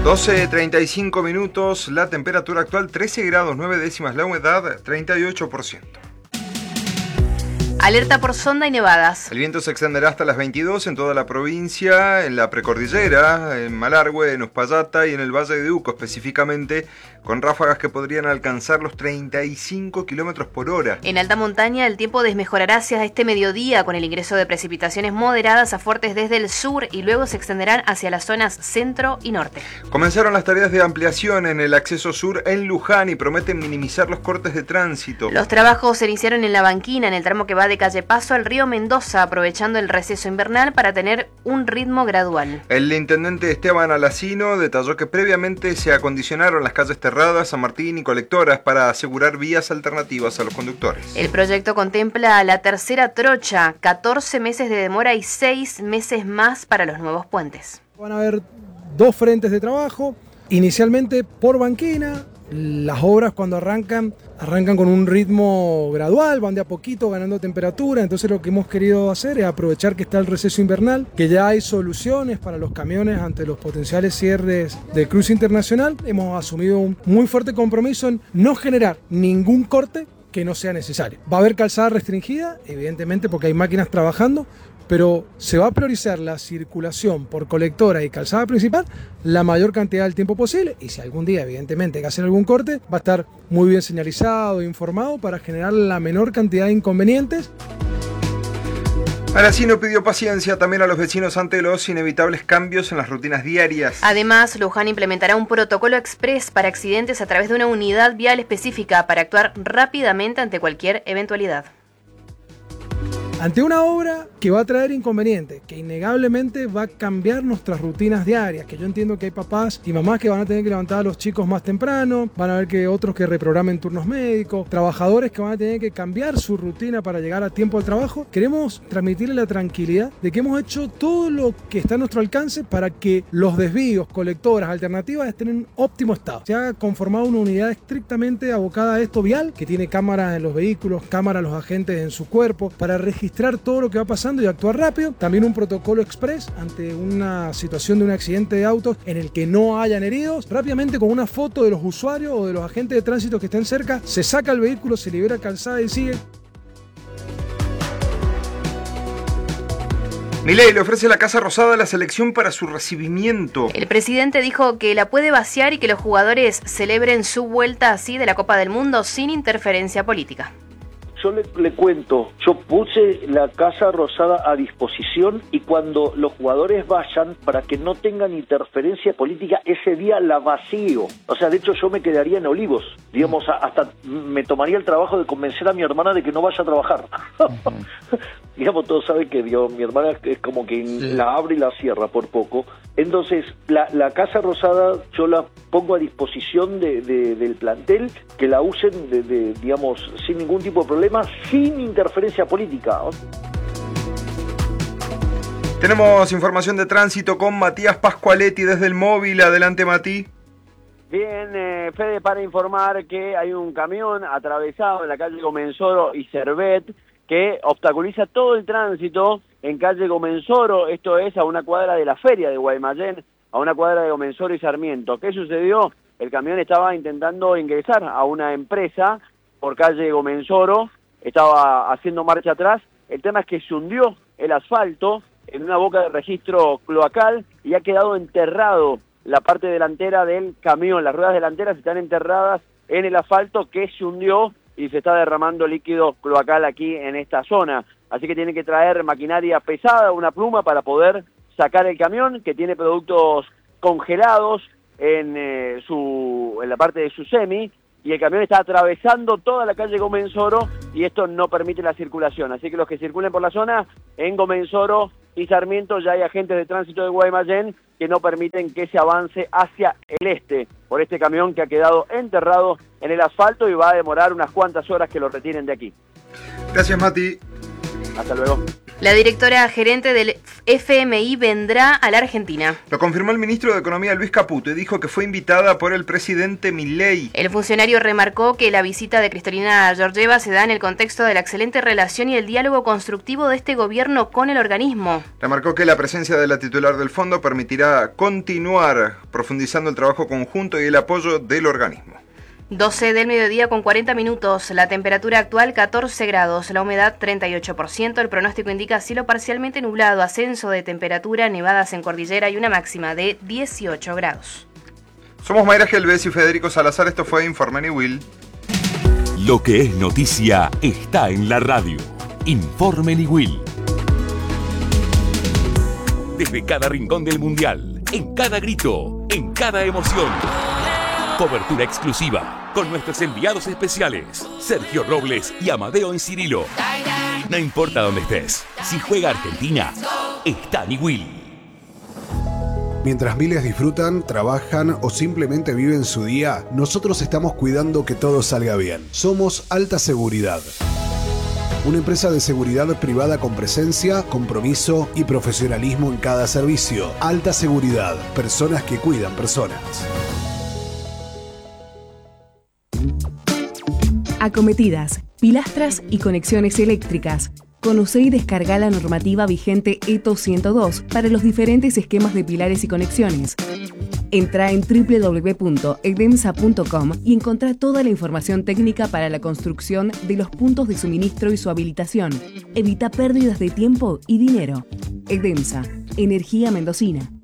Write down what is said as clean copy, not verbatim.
12:35, la temperatura actual 13 grados 9 décimas, la humedad 38%. Alerta por sonda y nevadas. El viento se extenderá hasta las 22 en toda la provincia, en la precordillera, en Malargüe, en Uspallata y en el Valle de Uco específicamente, con ráfagas que podrían alcanzar los 35 kilómetros por hora. En alta montaña el tiempo desmejorará hacia este mediodía con el ingreso de precipitaciones moderadas a fuertes desde el sur y luego se extenderán hacia las zonas centro y norte. Comenzaron las tareas de ampliación en el acceso sur en Luján y prometen minimizar los cortes de tránsito. Los trabajos se iniciaron en La Banquina, en el tramo que va de calle Paso al río Mendoza, aprovechando el receso invernal para tener un ritmo gradual. El intendente Esteban Alacino detalló que previamente se acondicionaron las calles Terradas, San Martín y Colectoras para asegurar vías alternativas a los conductores. El proyecto contempla la tercera trocha, 14 meses de demora y 6 meses más para los nuevos puentes. Van a haber 2 frentes de trabajo, inicialmente por Banquina. Las obras cuando arrancan con un ritmo gradual, van de a poquito ganando temperatura, entonces lo que hemos querido hacer es aprovechar que está el receso invernal, que ya hay soluciones para los camiones ante los potenciales cierres del cruce internacional. Hemos asumido un muy fuerte compromiso en no generar ningún corte que no sea necesario. Va a haber calzada restringida, evidentemente porque hay máquinas trabajando, pero se va a priorizar la circulación por colectora y calzada principal la mayor cantidad del tiempo posible, y si algún día evidentemente hay que hacer algún corte, va a estar muy bien señalizado e informado para generar la menor cantidad de inconvenientes. Alacino pidió paciencia también a los vecinos ante los inevitables cambios en las rutinas diarias. Además, Luján implementará un protocolo express para accidentes a través de una unidad vial específica para actuar rápidamente ante cualquier eventualidad. Ante una obra que va a traer inconvenientes, que innegablemente va a cambiar nuestras rutinas diarias, que yo entiendo que hay papás y mamás que van a tener que levantar a los chicos más temprano, van a haber que otros que reprogramen turnos médicos, trabajadores que van a tener que cambiar su rutina para llegar a tiempo al trabajo. Queremos transmitirle la tranquilidad de que hemos hecho todo lo que está a nuestro alcance para que los desvíos, colectoras, alternativas estén en óptimo estado. Se ha conformado una unidad estrictamente abocada a esto vial, que tiene cámaras en los vehículos, cámaras los agentes en su cuerpo, para registrar todo lo que va pasando y actuar rápido. También un protocolo express ante una situación de un accidente de autos en el que no hayan heridos. Rápidamente, con una foto de los usuarios o de los agentes de tránsito que estén cerca, se saca el vehículo, se libera calzada y sigue. Milei le ofrece la Casa Rosada a la selección para su recibimiento. El presidente dijo que la puede vaciar y que los jugadores celebren su vuelta así de la Copa del Mundo sin interferencia política. Yo le cuento, yo puse la Casa Rosada a disposición y cuando los jugadores vayan, para que no tengan interferencia política, ese día la vacío. O sea, de hecho yo me quedaría en Olivos, digamos, hasta me tomaría el trabajo de convencer a mi hermana de que no vaya a trabajar. Digamos, todos saben que mi hermana es como que la abre y la cierra por poco. Entonces, la Casa Rosada yo la pongo a disposición del plantel, que la usen, digamos, sin ningún tipo de problema, sin interferencia política. Tenemos información de tránsito con Matías Pascualetti desde el móvil. Adelante, Mati. Bien, Fede, para informar que hay un camión atravesado en la calle Comensoro y Servet que obstaculiza todo el tránsito en calle Comensoro, esto es a una cuadra de la feria de Guaymallén, a una cuadra de Comensoro y Sarmiento. ¿Qué sucedió? El camión estaba intentando ingresar a una empresa por calle Comensoro, estaba haciendo marcha atrás. El tema es que se hundió el asfalto en una boca de registro cloacal y ha quedado enterrado la parte delantera del camión. Las ruedas delanteras están enterradas en el asfalto que se hundió y se está derramando líquido cloacal aquí en esta zona. Así que tiene que traer maquinaria pesada, una pluma, para poder sacar el camión, que tiene productos congelados en la parte de su semi, y el camión está atravesando toda la calle Comensoro y esto no permite la circulación. Así que los que circulen por la zona, en Comensoro y Sarmiento, ya hay agentes de tránsito de Guaymallén que no permiten que se avance hacia el este por este camión que ha quedado enterrado en el asfalto y va a demorar unas cuantas horas que lo retiren de aquí. Gracias, Mati. Hasta luego. La directora gerente del FMI vendrá a la Argentina. Lo confirmó el ministro de Economía Luis Caputo y dijo que fue invitada por el presidente Milei. El funcionario remarcó que la visita de Cristalina Georgieva se da en el contexto de la excelente relación y el diálogo constructivo de este gobierno con el organismo. Remarcó que la presencia de la titular del fondo permitirá continuar profundizando el trabajo conjunto y el apoyo del organismo. 12 del mediodía con 40 minutos, la temperatura actual 14 grados, la humedad 38%, el pronóstico indica cielo parcialmente nublado, ascenso de temperatura, nevadas en cordillera y una máxima de 18 grados. Somos Mayra Gelbez y Federico Salazar, esto fue Informe Niwil. Lo que es noticia está en la radio. Informe Niwil. Desde cada rincón del mundial, en cada grito, en cada emoción. Cobertura exclusiva con nuestros enviados especiales, Sergio Robles y Amadeo Encirilo. No importa dónde estés, si juega Argentina, está Niwil. Mientras miles disfrutan, trabajan o simplemente viven su día, nosotros estamos cuidando que todo salga bien. Somos Alta Seguridad. Una empresa de seguridad privada con presencia, compromiso y profesionalismo en cada servicio. Alta Seguridad. Personas que cuidan personas. Acometidas, pilastras y conexiones eléctricas. Conoce y descarga la normativa vigente ETO 102 para los diferentes esquemas de pilares y conexiones. Entra en www.edemsa.com y encontrá toda la información técnica para la construcción de los puntos de suministro y su habilitación. Evita pérdidas de tiempo y dinero. Edemsa, energía mendocina.